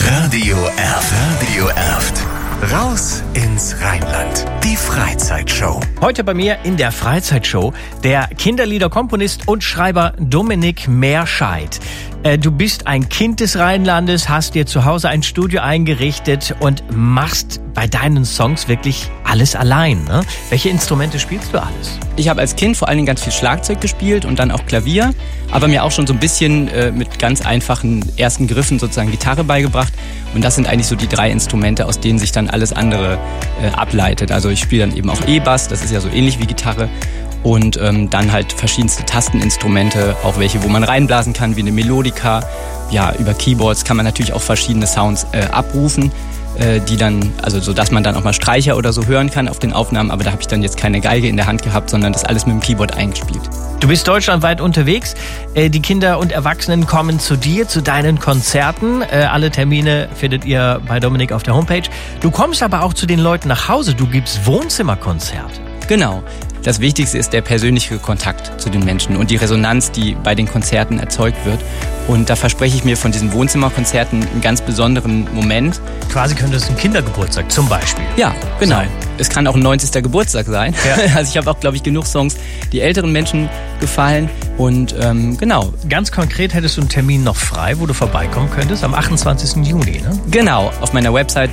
Radio Erft. Radio Erft. Raus ins Rheinland. Die Freizeitshow. Heute bei mir in der Freizeitshow der Kinderliederkomponist und Schreiber Dominik Meerscheid. Du bist ein Kind des Rheinlandes, hast dir zu Hause ein Studio eingerichtet und machst bei deinen Songs wirklich alles allein, ne? Welche Instrumente spielst du alles? Ich habe als Kind vor allen Dingen ganz viel Schlagzeug gespielt und dann auch Klavier, aber mir auch schon so ein bisschen mit ganz einfachen ersten Griffen sozusagen Gitarre beigebracht. Und das sind eigentlich so die 3 Instrumente, aus denen sich dann alles andere ableitet. Also ich spiele dann eben auch E-Bass, das ist ja so ähnlich wie Gitarre. Und dann halt verschiedenste Tasteninstrumente, auch welche, wo man reinblasen kann, wie eine Melodika. Ja, über Keyboards kann man natürlich auch verschiedene Sounds abrufen, die dann, also so, dass man dann auch mal Streicher oder so hören kann auf den Aufnahmen. Aber da habe ich dann jetzt keine Geige in der Hand gehabt, sondern das alles mit dem Keyboard eingespielt. Du bist deutschlandweit unterwegs. Die Kinder und Erwachsenen kommen zu dir, zu deinen Konzerten. Alle Termine findet ihr bei Dominik auf der Homepage. Du kommst aber auch zu den Leuten nach Hause. Du gibst Wohnzimmerkonzerte. Genau. Das Wichtigste ist der persönliche Kontakt zu den Menschen und die Resonanz, die bei den Konzerten erzeugt wird. Und da verspreche ich mir von diesen Wohnzimmerkonzerten einen ganz besonderen Moment. Quasi könnte es ein Kindergeburtstag zum Beispiel. Ja, genau. sein. Es kann auch ein 90. Geburtstag sein. Ja. Also ich habe auch, glaube ich, genug Songs, die älteren Menschen gefallen. Und genau. Ganz konkret hättest du einen Termin noch frei, wo du vorbeikommen könntest, am 28. Juni, ne? Genau. Auf meiner Website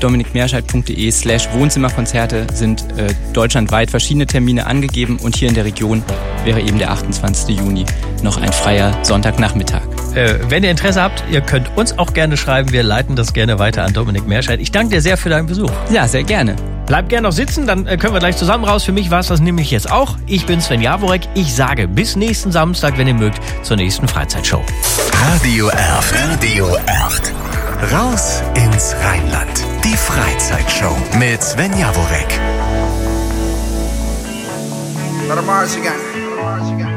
dominikmeerscheid.de/Wohnzimmerkonzerte sind deutschlandweit verschiedene Termine angegeben. Und hier in der Region wäre eben der 28. Juni noch ein freier Sonntagnachmittag. Wenn ihr Interesse habt, ihr könnt uns auch gerne schreiben. Wir leiten das gerne weiter an Dominik Meerscheid. Ich danke dir sehr für deinen Besuch. Ja, sehr gerne. Bleib gerne noch sitzen, dann können wir gleich zusammen raus. Für mich war es das nämlich jetzt auch. Ich bin Sven Jaworek. Ich sage bis nächsten Samstag, wenn ihr mögt, zur nächsten Freizeitshow. Radio Erft. Radio Erft. Raus ins Rheinland. Die Freizeitshow mit Sven Jaworek. Let 'em march again.